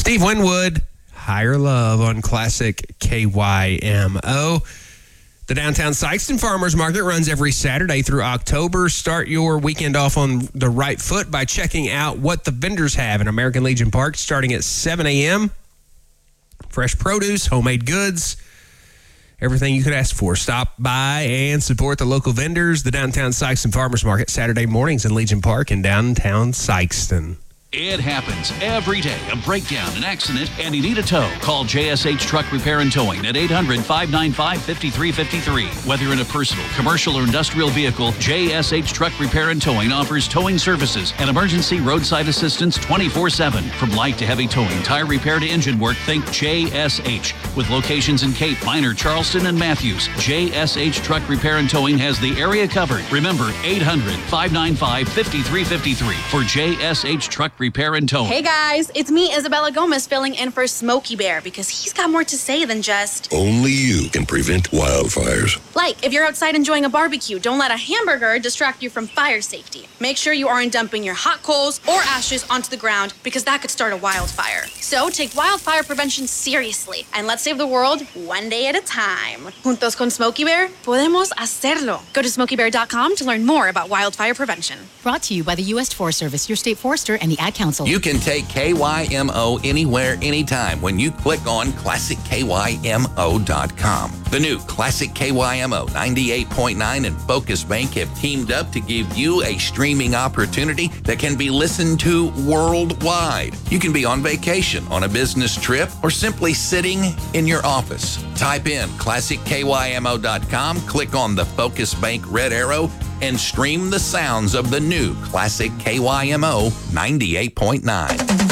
Steve Winwood, Higher Love on Classic KYMO. The Downtown Sikeston Farmers Market runs every Saturday through October. Start your weekend off on the right foot by checking out what the vendors have in American Legion Park starting at 7 a.m. Fresh produce, homemade goods, everything you could ask for. Stop by and support the local vendors. The Downtown Sikeston Farmers Market, Saturday mornings in Legion Park in downtown Sikeston. It happens every day. A breakdown, an accident, and you need a tow. Call JSH Truck Repair and Towing at 800-595-5353. Whether in a personal, commercial, or industrial vehicle, JSH Truck Repair and Towing offers towing services and emergency roadside assistance 24/7. From light to heavy towing, tire repair to engine work, think JSH. With locations in Cape, Minor, Charleston, and Matthews, JSH Truck Repair and Towing has the area covered. Remember, 800-595-5353 for JSH Truck Repair and Towing. Hey guys, it's me, Isabella Gomez, filling in for Smokey Bear because he's got more to say than just... Only you can prevent wildfires. Like, if you're outside enjoying a barbecue, don't let a hamburger distract you from fire safety. Make sure you aren't dumping your hot coals or ashes onto the ground because that could start a wildfire. So take wildfire prevention seriously and let's save the world one day at a time. Juntos con Smokey Bear, podemos hacerlo. Go to smokeybear.com to learn more about wildfire prevention. Brought to you by the U.S. Forest Service, your state forester, and the Ad Council. You can take KYMO anywhere, anytime when you click on ClassicKYMO.com. The new Classic KYMO 98.9 and Focus Bank have teamed up to give you a streaming opportunity that can be listened to worldwide. You can be on vacation, on a business trip, or simply sitting in your office. Type in ClassicKYMO.com, click on the Focus Bank red arrow, and stream the sounds of the new Classic KYMO 98.9.